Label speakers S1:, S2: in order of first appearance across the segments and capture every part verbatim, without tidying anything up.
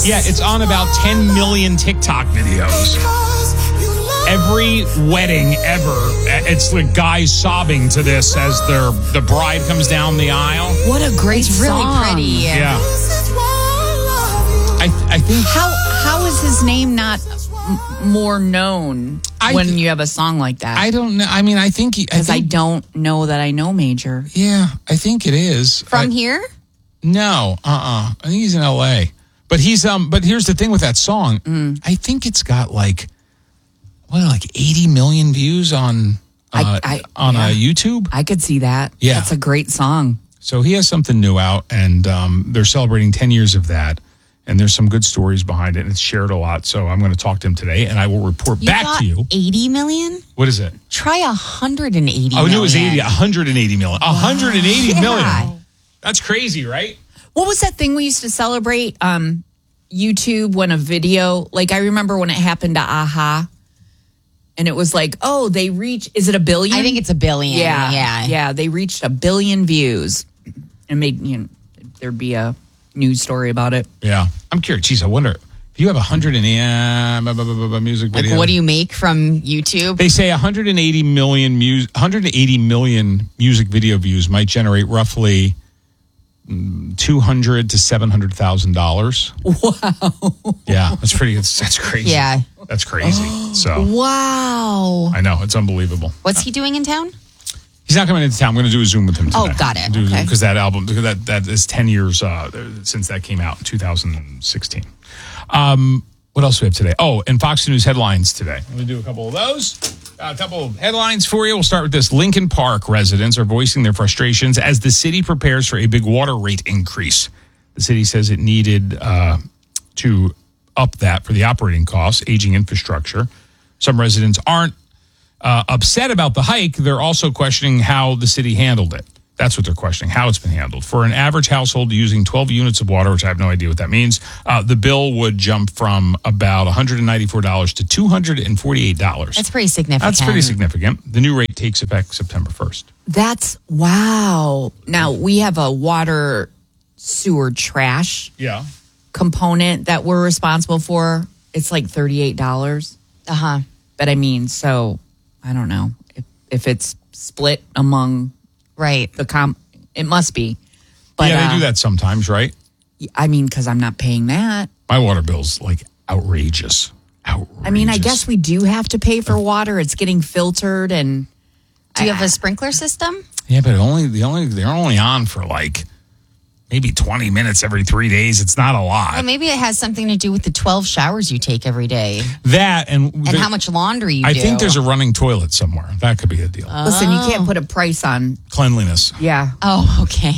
S1: Yeah, it's on about ten million TikTok videos. Every wedding ever, it's the guys sobbing to this as their the bride comes down the aisle.
S2: What a great
S3: It's
S2: song.
S3: really pretty.
S1: Yeah. I I think
S2: How how is his name not m- more known
S1: I
S2: when
S1: th-
S2: you have a song like that?
S1: I don't know. I mean, I think he, I
S2: Because I,
S1: think
S2: don't know that I know Major.
S1: yeah, I think it is
S3: From
S1: I,
S3: here?
S1: No, uh, uh I think he's in L A. But he's um. But here's the thing with that song.
S2: Mm.
S1: I think it's got like what, like eighty million views on uh,
S2: I- I-
S1: on
S2: yeah.
S1: uh, YouTube.
S2: I could see that.
S1: Yeah.
S2: That's a great song.
S1: So he has something new out, and um, they're celebrating ten years of that. And there's some good stories behind it, and it's shared a lot. So I'm going to talk to him today, and I will report
S3: You
S1: back
S3: got
S1: to you.
S3: eighty million?
S1: What is it?
S3: Try one hundred eighty
S1: Oh, I knew it was
S3: million.
S1: eighty, one hundred eighty million. one hundred eighty
S3: Yeah.
S1: million. That's crazy, right?
S2: What was that thing we used to celebrate? Um, YouTube when a video, like I remember when it happened to Aha, and it was like, oh, they reach. Is it a billion?
S3: I think it's a billion.
S2: Yeah,
S3: Yeah.
S2: yeah. They reached a billion views, and made you know there'd be a news story about it.
S1: Yeah. I'm curious. Geez, I wonder if you have one hundred eighty uh, blah, blah, blah, blah, music
S3: Like,
S1: videos.
S3: what do you make from YouTube?
S1: They say one hundred eighty million mu- one hundred eighty million music video views might generate roughly mm, two hundred to seven hundred thousand dollars.
S2: Wow.
S1: Yeah, that's pretty. That's, that's crazy.
S3: Yeah.
S1: that's crazy. So
S2: Wow.
S1: I know it's unbelievable.
S3: What's he doing in town?
S1: He's not coming into town. I'm going to do a Zoom with him today.
S3: Oh, got it.
S2: Okay.
S1: Because that album, because that that is ten years uh, since that came out in two thousand sixteen. Um, what else do we have today? Oh, and Fox News headlines today. Let me do a couple of those. Uh, a couple of headlines for you. We'll start with this. Lincoln Park residents are voicing their frustrations as the city prepares for a big water rate increase. The city says it needed uh, to up that for the operating costs, aging infrastructure. Some residents aren't uh, upset about the hike. They're also questioning how the city handled it. That's what they're questioning, how it's been handled. For an average household using twelve units of water, which I have no idea what that means, uh, the bill would jump from about one hundred ninety-four dollars to two hundred forty-eight dollars.
S3: That's pretty significant.
S1: That's pretty significant. The new rate takes effect September first.
S2: That's wow. Now we have a water sewer trash
S1: Yeah.
S2: component that we're responsible for. It's like thirty-eight dollars.
S3: Uh huh.
S2: But I mean, so I don't know if, if it's split among
S3: Right.
S2: the comp. It must be. But
S1: yeah, they
S2: uh,
S1: do that sometimes, right?
S2: I mean, because I'm not paying that.
S1: My water bill's like outrageous. Outrageous.
S2: I mean, I guess we do have to pay for water. It's getting filtered, and
S3: Do you have a sprinkler system?
S1: Yeah, but only the only they're only on for like maybe twenty minutes every three days. It's not a lot.
S3: Well, maybe it has something to do with the twelve showers you take every day
S1: That and
S3: and
S1: there-
S3: how much laundry you
S1: I
S3: do.
S1: think there's a running toilet somewhere. That could be a deal.
S2: listen, you can't put a price on.
S1: Cleanliness
S2: Yeah,
S3: Oh, okay.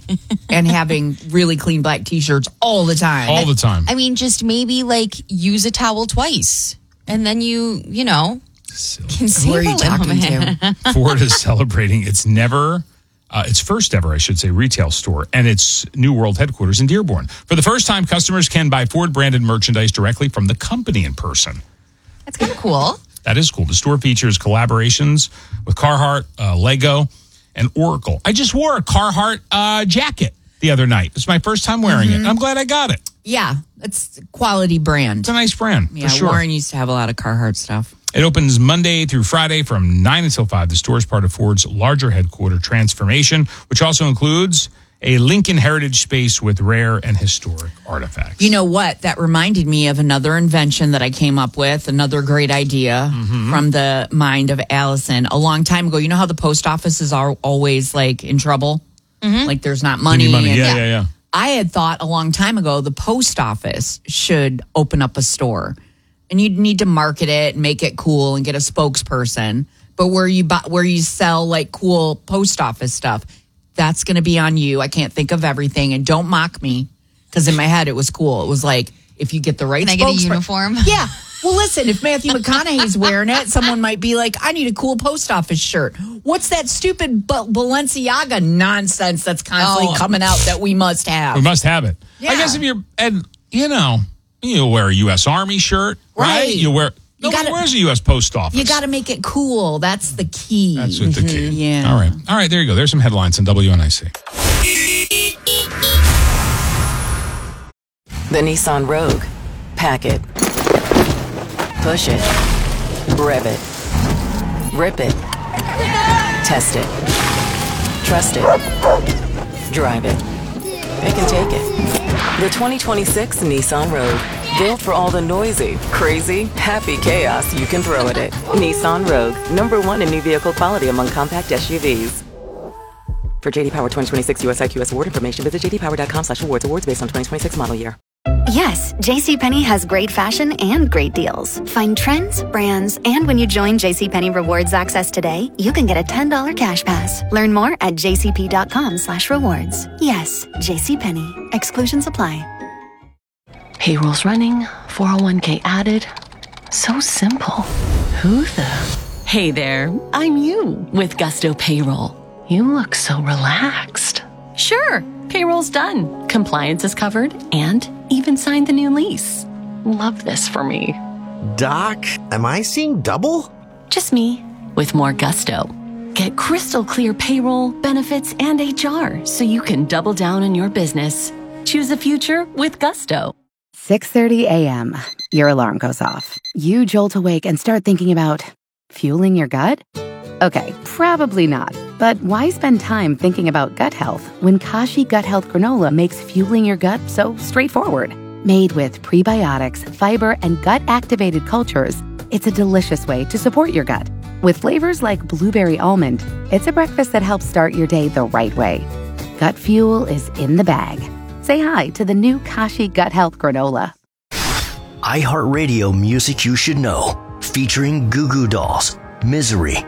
S2: and having really clean black T-shirts all the time.
S1: all the time.
S3: I mean, just maybe like use a towel twice, and then you, you know, can
S2: Who
S3: save
S2: are you
S3: a little
S2: talking
S3: bit.
S2: to?
S1: Ford is celebrating its never, uh, its first ever, I should say, retail store and its new world headquarters in Dearborn. For the first time, customers can buy Ford branded merchandise directly from the company in person.
S3: That's kind of cool.
S1: That is cool. The store features collaborations with Carhartt, uh, Lego, and Oracle. I just wore a Carhartt uh, jacket the other night. It's my first time wearing
S2: Mm-hmm.
S1: it. I'm glad I got it.
S2: Yeah, it's a quality brand.
S1: It's a nice brand,
S2: Yeah,
S1: for sure.
S2: Warren used to have a lot of Carhartt stuff.
S1: It opens Monday through Friday from nine until five. The store is part of Ford's larger headquarter transformation, which also includes a Lincoln Heritage space with rare and historic artifacts.
S2: You know what? That reminded me of another invention that I came up with, another great idea
S1: Mm-hmm.
S2: from the mind of Allison a long time ago. You know how the post office is al- always like in trouble? Like there's not
S1: You
S2: money.
S1: need money.
S2: and-
S1: Yeah, yeah, yeah.
S2: I had thought a long time ago the post office should open up a store. And you'd need to market it and make it cool and get a spokesperson. But where you buy, where you sell like cool post office stuff, that's going to be on you. I can't think of everything, and don't mock me because in my head it was cool. It was like if you get the right
S3: Can I get a
S2: spokesper-
S3: uniform?
S2: Yeah. Well, listen, if Matthew McConaughey's wearing it, someone might be like, I need a cool post office shirt. What's that stupid B- Balenciaga nonsense that's constantly
S3: Oh.
S2: coming out that we must have?
S1: We must have it.
S2: Yeah.
S1: I guess if you're, and you know, you'll wear a U S Army shirt, right?
S2: Right.
S1: You'll wear,
S2: You
S1: nobody
S2: gotta-
S1: wears a U S Post Office.
S2: You got to make it cool. That's the key.
S1: That's what the key.
S2: Yeah.
S1: All right. All right. There you go. There's some headlines on W N I C.
S4: The Nissan Rogue. Pack it. Push it. Rev it. Rip it. Test it. Trust it. Drive it. It can take it. The twenty twenty-six Nissan Rogue. Built for all the noisy, crazy, happy chaos you can throw at it. Nissan Rogue. Number one in new vehicle quality among compact S U Vs. For J D Power twenty twenty-six U S I Q S award information, visit jdpower.com slash awards. Awards based on twenty twenty-six model year.
S5: Yes, JCPenney has great fashion and great deals. Find trends, brands, and when you join JCPenney Rewards Access today, you can get a ten dollars cash pass. Learn more at jcp.com slash rewards. Yes, JCPenney. Exclusions apply.
S6: Payroll's running, four oh one k added. So simple. Who the? Hey there, I'm you with Gusto Payroll. You look so relaxed. Sure, payroll's done. Compliance is covered and even signed the new lease. Love this for me.
S7: Doc, am I seeing double?
S6: Just me with more gusto. Get crystal clear payroll, benefits, and H R so you can double down on your business. Choose a future with Gusto.
S8: six thirty a.m. Your alarm goes off. You jolt awake and start thinking about fueling your gut? Okay, probably not. But why spend time thinking about gut health when Kashi Gut Health Granola makes fueling your gut so straightforward? Made with prebiotics, fiber, and gut-activated cultures, it's a delicious way to support your gut. With flavors like blueberry almond, it's a breakfast that helps start your day the right way. Gut fuel is in the bag. Say hi to the new Kashi Gut Health Granola.
S9: iHeartRadio Music You Should Know, featuring Goo Goo Dolls, Misery,